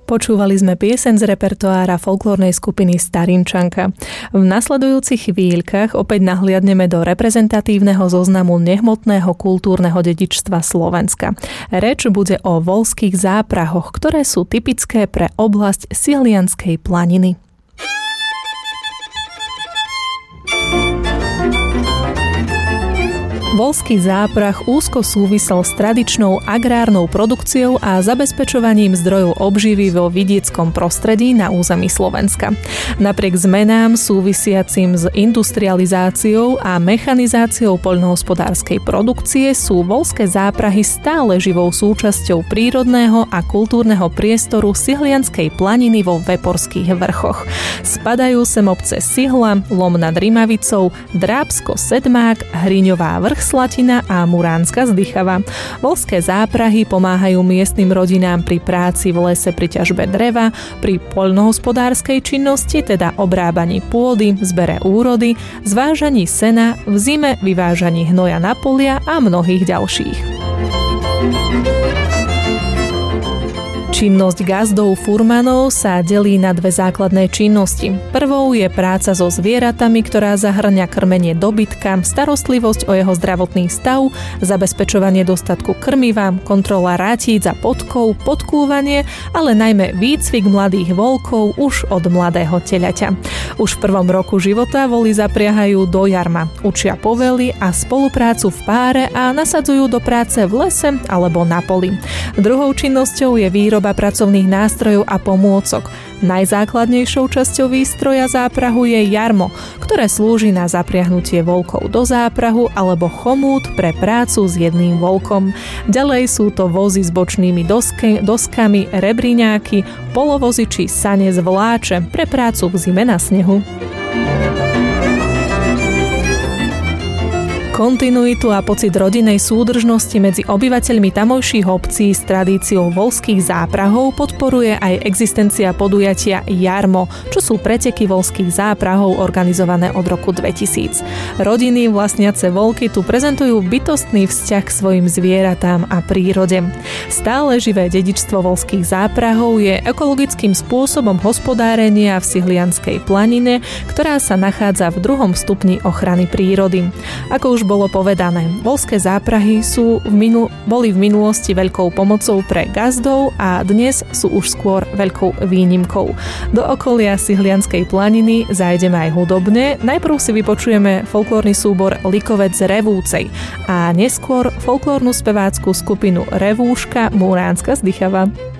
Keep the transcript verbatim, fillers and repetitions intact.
Počúvali sme pieseň z repertoára folklórnej skupiny Starinčanka. V nasledujúcich chvíľkach opäť nahliadneme do reprezentatívneho zoznamu nehmotného kultúrneho dedičstva Slovenska. Reč bude o voľských záprahoch, ktoré sú typické pre oblasť Sihlianskej planiny. Voľský záprah úzko súvisel s tradičnou agrárnou produkciou a zabezpečovaním zdrojov obživy vo vidieckom prostredí na území Slovenska. Napriek zmenám súvisiacim s industrializáciou a mechanizáciou poľnohospodárskej produkcie sú voľské záprahy stále živou súčasťou prírodného a kultúrneho priestoru Sihlianskej planiny vo Veporských vrchoch. Spadajú sem obce Sihla, Lom nad Rimavicou, Drábsko-Sedmák, Hriňová vrch Slatina a Muránska Zdychava. Voľské záprahy pomáhajú miestnym rodinám pri práci v lese pri ťažbe dreva, pri poľnohospodárskej činnosti, teda obrábaní pôdy, zbere úrody, zvážaní sena, v zime vyvážaní hnoja na polia a mnohých ďalších. Činnosť gazdov furmanov sa delí na dve základné činnosti. Prvou je práca so zvieratami, ktorá zahŕňa krmenie dobytka, starostlivosť o jeho zdravotný stav, zabezpečovanie dostatku krmiva, kontrola rátíc a podkov, podkúvanie, ale najmä výcvik mladých voľkov už od mladého teľaťa. Už v prvom roku života voly zapriahajú do jarma, učia povely a spoluprácu v páre a nasadzujú do práce v lese alebo na poli. Druhou činnosťou je výroba pracovných nástrojov a pomôcok. Najzákladnejšou časťou výstroja záprahu je jarmo, ktoré slúži na zapriahnutie voľkov do záprahu alebo chomút pre prácu s jedným voľkom. Ďalej sú to vozy s bočnými doske, doskami, rebríňáky, polovozy či sane z vláče pre prácu v zime na snehu. Kontinuitu a pocit rodinnej súdržnosti medzi obyvateľmi tamojších obcí s tradíciou voľských záprahov podporuje aj existencia podujatia Jarmo, čo sú preteky voľských záprahov organizované od roku dvetisíc. Rodiny vlastniace voľky tu prezentujú bytostný vzťah k svojim zvieratám a prírode. Stále živé dedičstvo voľských záprahov je ekologickým spôsobom hospodárenia v Sihlianskej planine, ktorá sa nachádza v druhom stupni ochrany prírody. Ako už bolo povedané, voľské záprahy sú v minul- boli v minulosti veľkou pomocou pre gazdov a dnes sú už skôr veľkou výnimkou. Do okolia Sihlianskej planiny zájdeme aj hudobne. Najprv si vypočujeme folklórny súbor Likovec z Revúcej a neskôr folklórnu spevácku skupinu Revúška Muránska Zdychava.